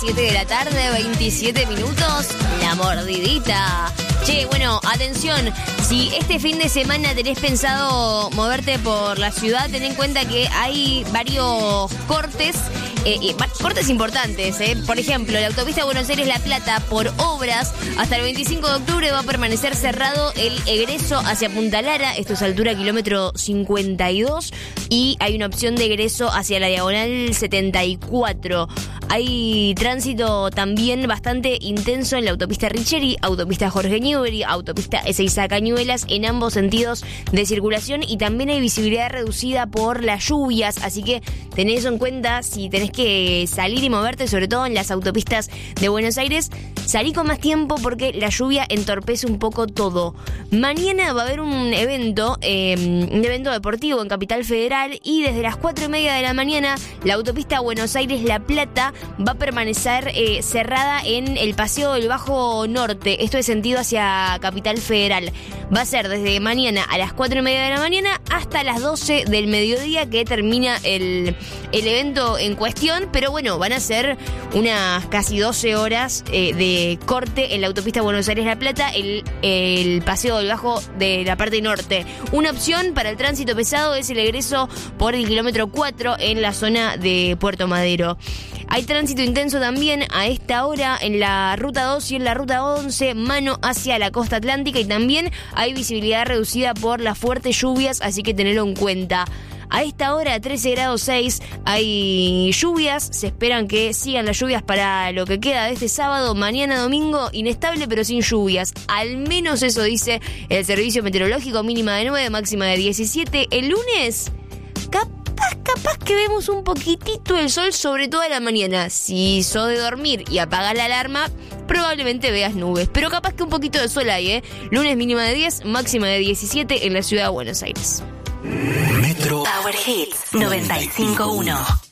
7 de la tarde, 27 minutos, La Mordidita. Che, bueno, atención, si este fin de semana tenés pensado moverte por la ciudad, ten en cuenta que hay varios cortes, cortes importantes, Por ejemplo, la autopista Buenos Aires-La Plata, por obras, hasta el 25 de octubre va a permanecer cerrado el egreso hacia Punta Lara, esto es altura kilómetro 52, y hay una opción de egreso hacia la diagonal 74. Hay tránsito también bastante intenso en la autopista Richeri, autopista Jorge Newbery, autopista Ezeiza Cañuelas, en ambos sentidos de circulación, y también hay visibilidad reducida por las lluvias, así que tenés eso en cuenta si tenés que salir y moverte, sobre todo en las autopistas de Buenos Aires. Salí con más tiempo porque la lluvia entorpece un poco todo. Mañana va a haber un evento deportivo en Capital Federal, y desde las 4:30 de la mañana la autopista Buenos Aires-La Plata va a permanecer cerrada en el Paseo del Bajo Norte. Esto es sentido hacia Capital Federal. Va a ser desde mañana a las 4:30 de la mañana hasta las 12 del mediodía que termina el evento en cuestión. Pero bueno, van a ser unas casi 12 horas de corte en la autopista Buenos Aires-La Plata, el Paseo del Bajo de la parte norte. Una opción para el tránsito pesado es el egreso por el kilómetro 4 en la zona de Puerto Madero. Hay tránsito intenso también a esta hora en la ruta 2 y en la ruta 11, mano hacia la costa atlántica, y también hay visibilidad reducida por las fuertes lluvias, así que tenedlo en cuenta. A esta hora, 13 grados 6, hay lluvias, se esperan que sigan las lluvias para lo que queda de este sábado. Mañana domingo, inestable pero sin lluvias, al menos eso dice el servicio meteorológico. Mínima de 9, máxima de 17. El lunes, capaz que vemos un poquitito el sol, sobre todo a la mañana. Si sos de dormir y apagás la alarma, probablemente veas nubes, pero capaz que un poquito de sol hay, Lunes mínima de 10, máxima de 17 en la ciudad de Buenos Aires. Metro Power Hits 95.1.